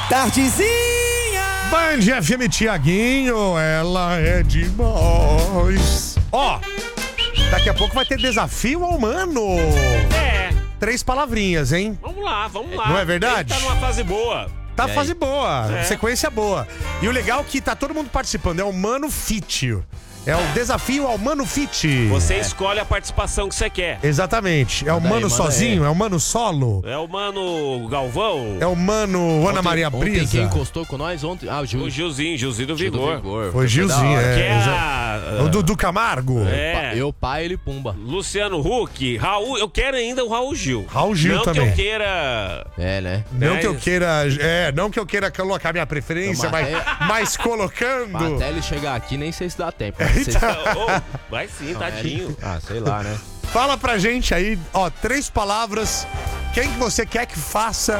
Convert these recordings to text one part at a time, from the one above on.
Tardezinha! Band FM Tiaguinho, ela é demais. Ó, daqui a pouco vai ter desafio ao mano. É. 3 palavrinhas, hein? Vamos lá. Não é verdade? Ele tá numa fase boa. Tá fase boa, É. sequência boa. E o legal é que tá todo mundo participando, é o Mano Fit. É o desafio ao Mano Fit. Você escolhe a participação que você quer. Exatamente. É o Mano sozinho? É o Mano solo? É o Mano Galvão? É o Mano Ana Maria Brisa? Ontem quem encostou com nós ontem? Ah, o O Gilzinho do Vigor. Foi Gilzinho, Que é. é a... O Dudu Camargo? É. Eu, pai, ele Pumba. Luciano Huck, Raul, eu quero ainda o Raul Gil. Raul Gil não também. Não que eu queira... É, né? Não que eu queira. Não que eu queira colocar minha preferência, mas colocando. Até ele chegar aqui, nem sei se dá tempo. Oh, vai sim, tadinho. Ah, sei lá, né? Fala pra gente aí, ó, 3 palavras. Quem que você quer que faça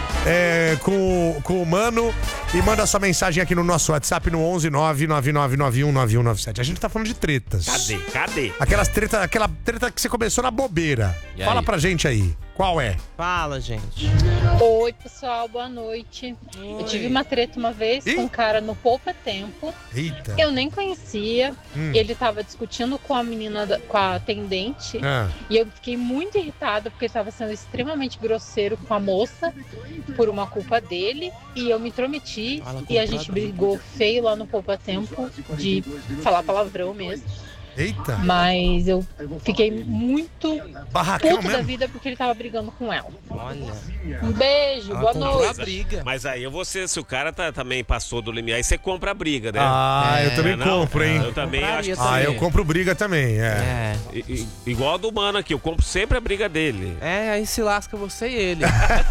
com o Mano? E manda sua mensagem aqui no nosso WhatsApp no 11 999919197. A gente tá falando de tretas. Cadê? Aquela treta que você começou na bobeira. E Fala aí? pra gente aí. Qual é? Fala, gente. Oi, pessoal, boa noite. Eu tive uma treta uma vez com um cara no Poupa Tempo. Eita. Eu nem conhecia. Ele tava discutindo com a menina, com a atendente. E eu fiquei muito irritada porque ele tava sendo extremamente grosseiro com a moça por uma culpa dele. E eu me intrometi e a gente brigou feio lá no Poupa Tempo de falar palavrão mesmo. Eita. Mas eu fiquei muito Barracão puto da mesmo? vida porque ele tava brigando com ela. Olha. Um beijo, Ela boa comprou a noite. briga. Mas aí se o cara também passou do limite, aí você compra a briga, né? Eu também Não? compro, hein? Eu também acho que Compraria eu compro briga também, É. igual a do Mano aqui, eu compro sempre a briga dele. É, aí se lasca você e ele.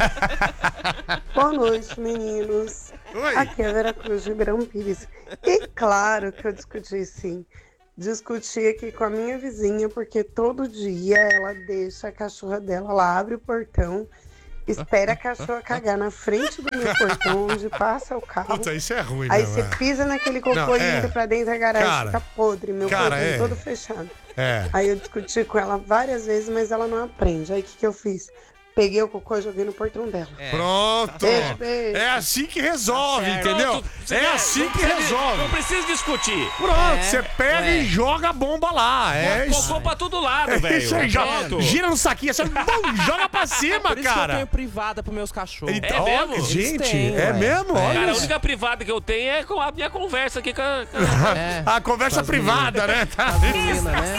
Boa noite, meninos. Oi. Aqui é a Vera Cruz de Ribeirão Pires. E claro que eu discuti sim. Discuti aqui com a minha vizinha, porque todo dia ela deixa a cachorra dela, ela abre o portão, espera a cachorra cagar na frente do meu portão, onde passa o carro. Puta, isso é ruim, Aí né? você pisa naquele cocô Não, e entra pra dentro da garagem, Cara, fica podre, meu cara, portão todo fechado. É. Aí eu discuti com ela várias vezes, mas ela não aprende. Aí o que eu fiz? Peguei o cocô e joguei no portão dela. Pronto. Beijo, beijo. É assim que resolve, Tá certo. entendeu? Pronto, você É vê, assim que Não resolve. precisa discutir. Pronto, você pega É. e joga a bomba lá. É isso. Cocô pra todo lado, velho. Isso aí, Pronto. gira no saquinho, você joga pra cima, Por isso que eu cara. tenho privada pros meus cachorros. Então, É mesmo? gente, Eles têm, é ué. mesmo? Olha Cara, a isso. única privada que eu tenho é com a minha conversa aqui com a... É. A conversa As privada, né? Tá. Menina, né?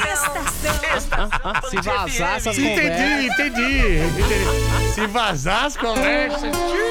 Se vazar essas conversas. Entendi. Se vazar as conversas.